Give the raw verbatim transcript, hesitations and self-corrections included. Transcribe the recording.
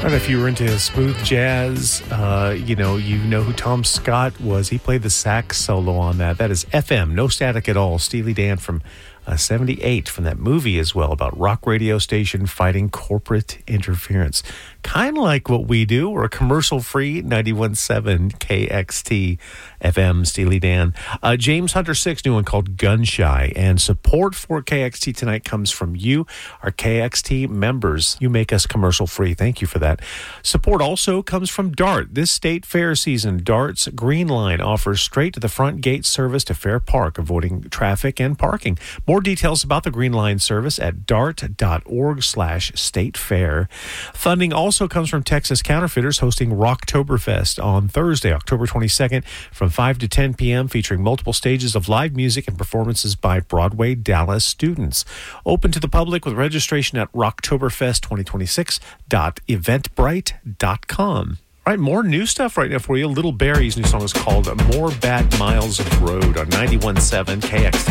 And if you were into smooth jazz, uh, you know, you know who Tom Scott was. He played the sax solo on that. That is F M, no static at all. Steely Dan from uh, seventy-eight, from that movie as well, about rock radio station fighting corporate interference. Kind of like what we do. We're a commercial-free ninety-one point seven K X T F M, Steely Dan. Uh, James Hunter six, new one called Gun Shy. And support for K X T tonight comes from you, our K X T members. You make us commercial-free. Thank you for that. Support also comes from DART. This state fair season, DART's Green Line offers straight-to-the-front gate service to Fair Park, avoiding traffic and parking. More details about the Green Line service at dart.org slash state fair. Funding also Also comes from Texas Counterfeiters, hosting Rocktoberfest on Thursday, October twenty-second from five to ten p.m., featuring multiple stages of live music and performances by Broadway Dallas students. Open to the public with registration at rocktoberfest twenty twenty-six dot eventbrite dot com. All right, more new stuff right now for you. Little Barry's new song is called More Bad Miles of Road on ninety-one point seven K X T.